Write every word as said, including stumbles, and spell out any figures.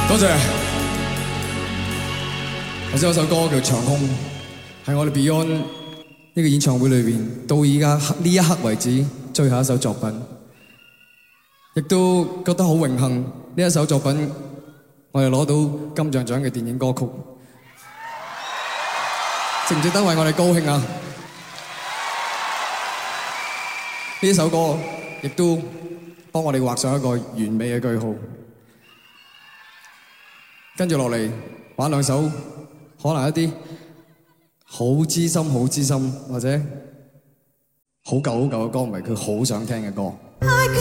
多謝。頭先有首歌叫《長空》，係我哋 Beyond 呢個演唱會裏邊到依家呢一刻為止最後一首作品，亦都覺得好榮幸呢一首作品我哋攞到金像獎嘅電影歌曲，值唔值得為我哋高興啊？呢首歌亦都幫我哋畫上一個完美嘅句號。跟住落嚟玩兩首可能一啲好資深、好資深或者好舊好舊嘅歌迷佢好想聽嘅歌。